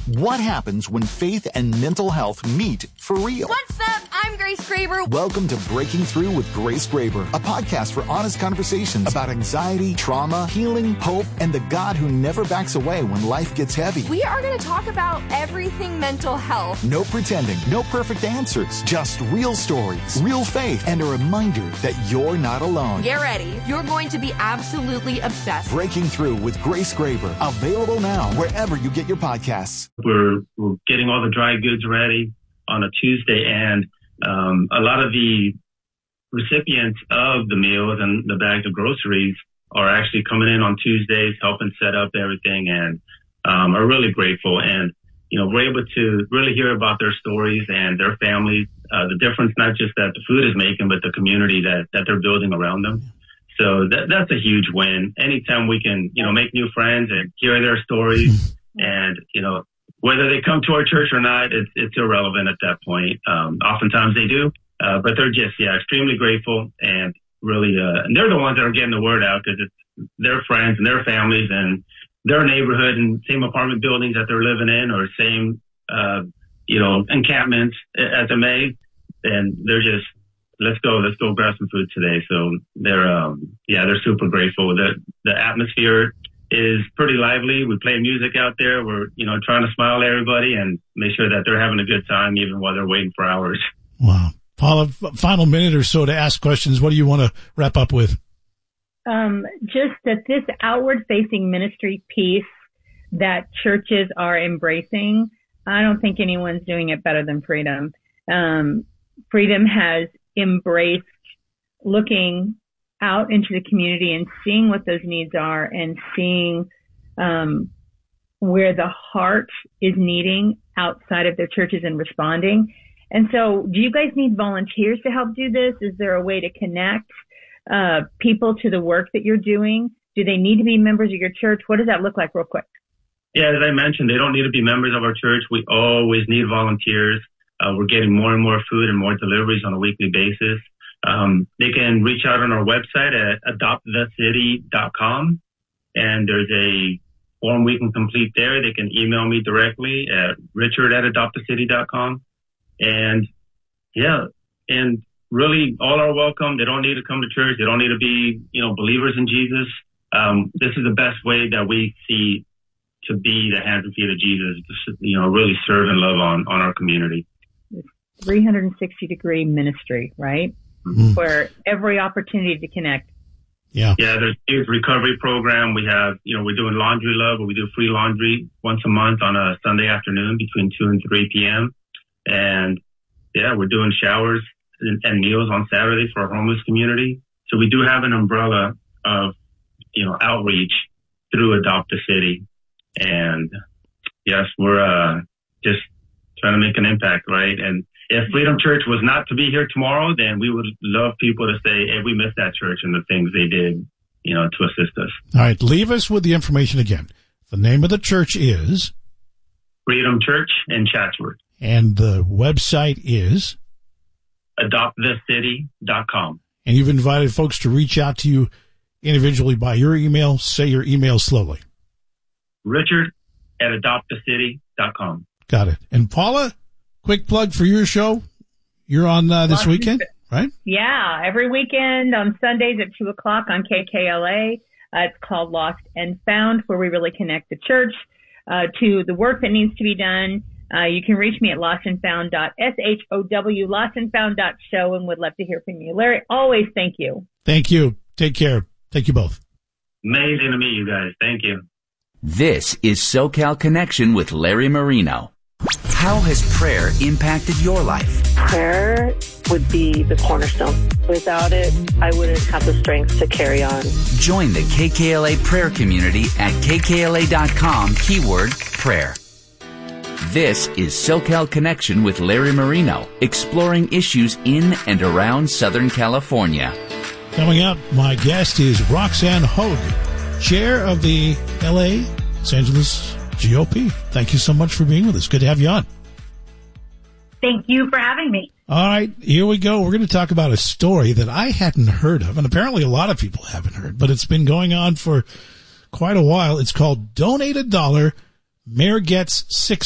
What happens when faith and mental health meet for real? What's up? I'm Grace Graber. Welcome to Breaking Through with Grace Graber, a podcast for honest conversations about anxiety, trauma, healing, hope, and the God who never backs away when life gets heavy. We are going to talk about everything mental health. No pretending, no perfect answers, just real stories, real faith, and a reminder that you're not alone. Get ready. You're going to be absolutely obsessed. Breaking Through with Grace Graber, available now wherever you get your podcasts. We're getting all the dry goods ready on a Tuesday, and a lot of the recipients of the meals and the bags of groceries are actually coming in on Tuesdays, helping set up everything, and are really grateful. And, you know, we're able to really hear about their stories and their families, the difference not just that the food is making, but the community that they're building around them. So that's a huge win. Anytime we can, you know, make new friends and hear their stories and, you know, whether they come to our church or not, it's irrelevant at that point. Oftentimes they do, but they're just, extremely grateful and really, and they're the ones that are getting the word out because it's their friends and their families and their neighborhood and same apartment buildings that they're living in or same, encampments at the May. And they're just, let's go grab some food today. So they're super grateful. The atmosphere is pretty lively. We play music out there. We're, trying to smile at everybody and make sure that they're having a good time even while they're waiting for hours. Wow. Paula, final minute or so to ask questions. What do you want to wrap up with? Just that this outward-facing ministry piece that churches are embracing, I don't think anyone's doing it better than Freedom. Freedom has embraced looking out into the community and seeing what those needs are and seeing where the heart is needing outside of their churches and responding. And so do you guys need volunteers to help do this? Is there a way to connect people to the work that you're doing? Do they need to be members of your church? What does that look like real quick? Yeah, as I mentioned, they don't need to be members of our church. We always need volunteers. We're getting more and more food and more deliveries on a weekly basis. They can reach out on our website at adoptthecity.com, and there's a form we can complete there. They can email me directly at richard@adoptthecity.com. And really all are welcome. They don't need to come to church. They don't need to be, believers in Jesus. This is the best way that we see to be the hands and feet of Jesus, really serve and love on our community. 360-degree ministry, right? Mm-hmm. Where every opportunity to connect. Yeah, there's a youth recovery program. We have, we're doing Laundry Love, where we do free laundry once a month on a Sunday afternoon between 2 and 3 p.m. And we're doing showers and meals on Saturdays for our homeless community. So we do have an umbrella of, outreach through Adopt the City. And yes, we're just trying to make an impact, right? And if Freedom Church was not to be here tomorrow, then we would love people to say, hey, we missed that church and the things they did, to assist us. All right, leave us with the information again. The name of the church is? Freedom Church in Chatsworth. And the website is? adoptthecity.com. And you've invited folks to reach out to you individually by your email. Say your email slowly. Richard@adoptthecity.com. Got it. And Paula, quick plug for your show. You're on this weekend, right? Yeah, every weekend on Sundays at 2 o'clock on KKLA. It's called Lost and Found, where we really connect the church to the work that needs to be done. You can reach me at lostandfound.show, lostandfound.show, and would love to hear from you. Larry, always thank you. Thank you. Take care. Thank you both. Amazing to meet you guys. Thank you. This is SoCal Connection with Larry Marino. How has prayer impacted your life? Prayer would be the cornerstone. Without it, I wouldn't have the strength to carry on. Join the KKLA prayer community at kkla.com, keyword prayer. This is SoCal Connection with Larry Marino, exploring issues in and around Southern California. Coming up, my guest is Roxanne Hogue, chair of the Los Angeles GOP. Thank you so much for being with us. Good to have you on. Thank you for having me. All right, here we go. We're going to talk about a story that I hadn't heard of, and apparently a lot of people haven't heard, but it's been going on for quite a while. It's called Donate $1, Mayor Gets $6.